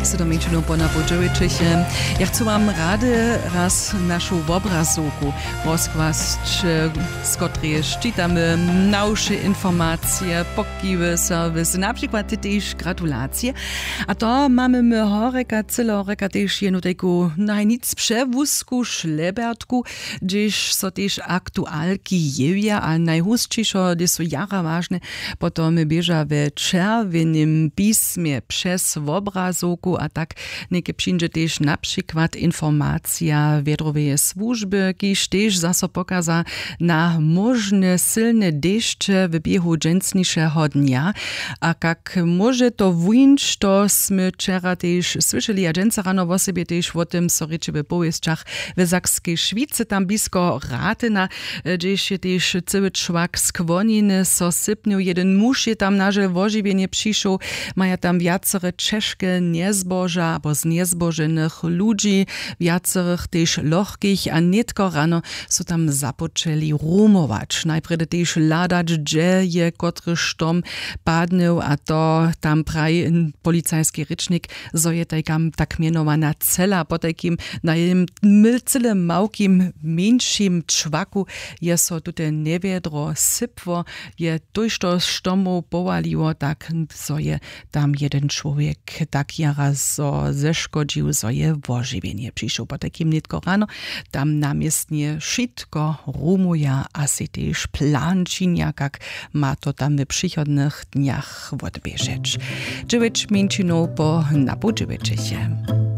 se do menšinu ponapodžovičeše. Ja chcę wam rady raz naszą obrazoku rozkłast, z której szczytamy nausze informacje, pokiwy serwis, na przykład też gratulacje. A to mamy my horeka, horeka też jedną taką najnic przewózku, szlebertku, gdzieś so też aktualki jewia, a najhustszyszo, gdzie są jara ważne, potom bieża w czerwonym pismie przez obrazoku, a tak niekie przyjdzie też na przykład informacja wiadrowej służby, kiż też zaso pokaza na możne silne deszcze w biehu dżęsniejszego dnia, a jak może to wujnć, to sme wczera też słyszeli, a dżęca rano w sobie też o tym, so ryczy w powieściach w Zakskiej Szwicy, tam blisko Ratyna, gdzieś je też cały człak skłoniny, so sypnił, jeden muż je tam naże wożywienie przyszł, maja tam wiacore czeszkie niezboża, albo z niezbożenych ludzi, wiacorych też lochkich, a nitko rano so tam zapoczęli rumować. Najpierw też ladać, gdzie je kotry sztom padnął, a to tam praj policajski rycznik, zo je tajkam tak mianowana cela, po takim na jednym mylcyle małkim, mniejszym czwaku je so tutaj niewiedro sypło, je tuż to sztomu powaliło, tak so je tam jeden człowiek tak jara so zeszkodził, so je wożywienie przyszło. Po takim nitko rano tam namiestnie szitko rumuja, a si też plančinia, jak ma to tam w przychodnych dniach odbieżeć. 9 minut po napodziewiecie się.